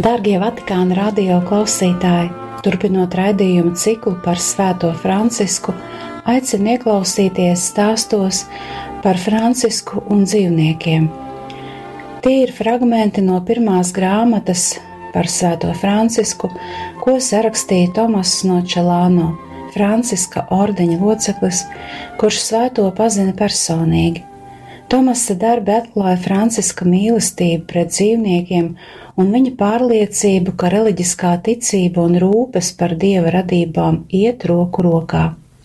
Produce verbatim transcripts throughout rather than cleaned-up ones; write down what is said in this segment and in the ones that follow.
Dārgie Vatikāna radio klausītāji, turpinot raidījumu ciklu par Svēto Francisku, aicinu ieklausīties stāstos par Francisku un dzīvniekiem. Tie ir fragmenti no pirmās grāmatas par Svēto Francisku, ko sarakstīja Tomass no Čelāno, Franciska ordeņa loceklis, kurš Svēto pazina personīgi. Tomasa darbi atklāja Franciska mīlestību pret dzīvniekiem un viņa pārliecību, ka reliģiskā ticība un rūpes par Dieva radībām iet roku rokā.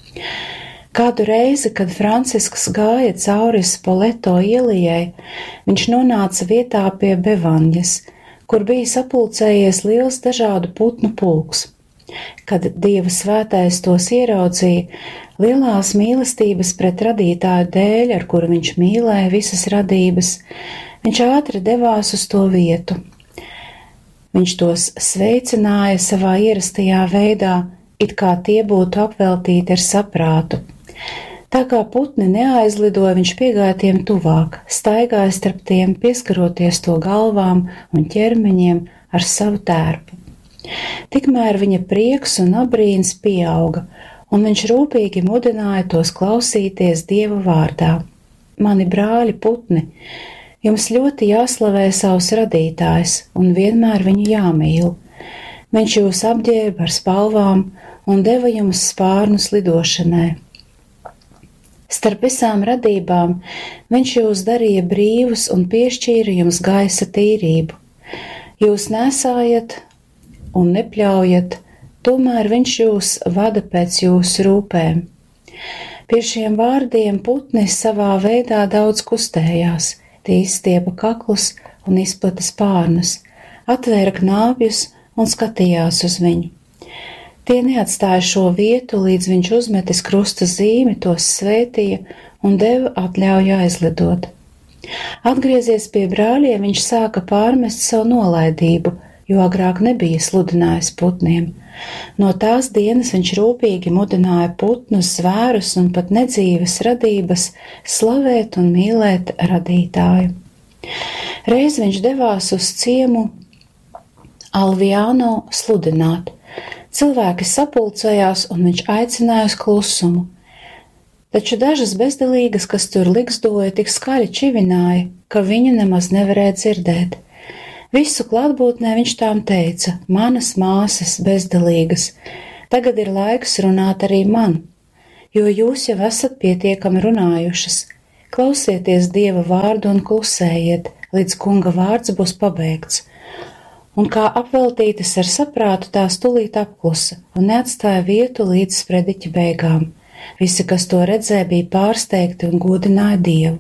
Kādu reizi, kad Francisks gāja cauri Spoleto ielijai, viņš nonāca vietā pie Bevanjas, kur bija sapulcējies liels dažādu putnu pulks. Kad Dieva svētais tos ieraudzīja, lielās mīlestības pret radītāju dēļ, ar kuru viņš mīlēja visas radības, viņš ātri devās uz to vietu. Viņš tos sveicināja savā ierastajā veidā, it kā tie būtu apveltīti ar saprātu. Tā kā putni neaizlidoja, viņš piegāja tiem tuvāk, staigāja starp tiem, pieskaroties to galvām un ķermeņiem ar savu tērpu. Tikmēr viņa prieks un abrīns pieauga, un viņš rūpīgi mudināja tos klausīties Dieva vārdā. Mani brāļi putni, jums ļoti jāslavē savs radītājs un vienmēr viņu jāmīl. Viņš jūs apģērba ar spalvām un deva jums spārnus lidošanai. Starp visām radībām viņš jūs darīja brīvus un piešķīra jums gaisa tīrību. Jūs nesājat un nepļaujat, tomēr viņš jūs vada pēc jūsu rūpēm. Pie šiem vārdiem putnis savā veidā daudz kustējās, tie izstiepa kaklus un izplata spārnus, atvēra knābjus un skatījās uz viņu. Tie neatstāja šo vietu, līdz viņš uzmetis krusta zīmi, tos svētīja un deva atļauju aizlidot. Atgriezies pie brāļiem, viņš sāka pārmest savu nolaidību, jo agrāk nebija sludinājis putniem. No tās dienas viņš rūpīgi mudināja putnus, zvērus un pat nedzīves radības slavēt un mīlēt radītāju. Reiz viņš devās uz ciemu Alviano sludināt. Cilvēki sapulcējās un viņš aicināja uz klusumu. Taču dažas bezdelīgas, kas tur liksdoja, tik skaļi čivināja, ka viņu nemaz nevarēja dzirdēt. Visu klātbūtnē viņš tām teica: manas māsas bezdelīgas, tagad ir laiks runāt arī man, jo jūs jau esat pietiekami runājušas. Klausieties Dieva vārdu un klusējiet, līdz kunga vārds būs pabeigts. Un kā apveltītas ar saprātu, tās tūlīt apklusa un neatstāja vietu līdz sprediķa beigām. Visi, kas to redzēja, bija pārsteigti un godināja Dievu.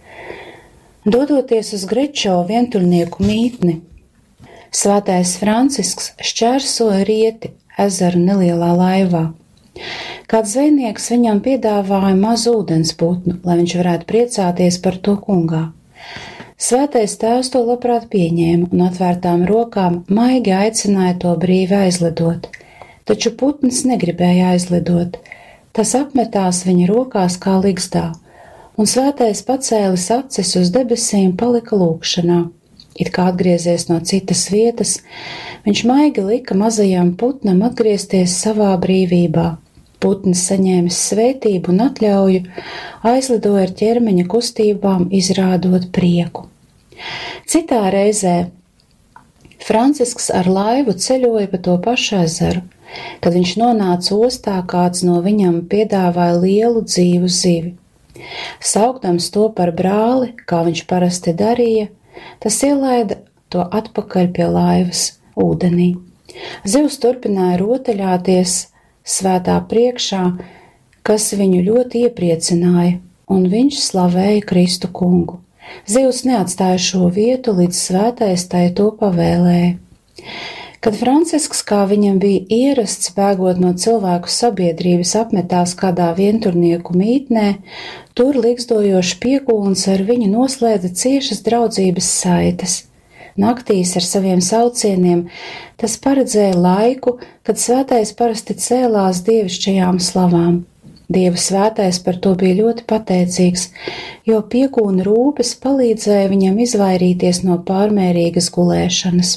Dodoties uz Grečo vientuļnieku mītni, Svētais Francisks šķērsoja rieti ezeru nelielā laivā. Kāds zvejnieks viņam piedāvāja mazu ūdensputnu, lai viņš varētu priecāties par to kungā. Svētais tēvs to labprāt pieņēma un atvērtām rokām maigi aicināja to brīvi aizlidot, taču putns negribēja aizlidot. Tas apmetās viņa rokās kā ligzdā, un svētais pacēlis acis uz debesīm palika lūgšanā. It kā atgriezies no citas vietas, viņš maigi lika mazajam putnam atgriezties savā brīvībā. Putns saņēmis svētību un atļauju, aizlidoja ar ķermeņa kustībām, izrādot prieku. Citā reizē Francisks ar laivu ceļoja pa to pašu ezeru. Kad viņš nonāca ostā, kāds no viņam piedāvāja lielu dzīvu zivi. Saukdams to par brāli, kā viņš parasti darīja, tas ielaida to atpakaļ pie laivas ūdenī. Zivs turpināja rotaļāties svētā priekšā, kas viņu ļoti iepriecināja, un viņš slavēja Kristu kungu. Zivs neatstāja šo vietu, līdz svētais tai to pavēlēja. Kad Francisks, kā viņam bija ierasts, bēgot no cilvēku sabiedrības, apmetās kādā vientuļnieku mītnē, tur liksdojošs piekūns ar viņu noslēdza ciešas draudzības saites. Naktīs ar saviem saucieniem tas paredzēja laiku, kad svētais parasti cēlās dievišķajām slavām. Dieva svētais par to bija ļoti pateicīgs, jo piekūna rūpes palīdzēja viņam izvairīties no pārmērīgas gulēšanas.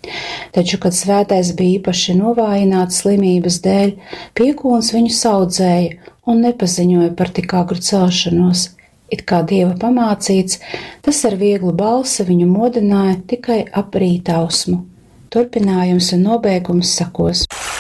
Taču, kad svētais bija īpaši novājināts slimības dēļ, piekūns viņu saudzēja un nepaziņoja par tik agru celšanos. It kā Dieva pamācīts, tas ar vieglu balsi viņu modināja tikai ap rītausmu. Turpinājums un nobeigums sakos.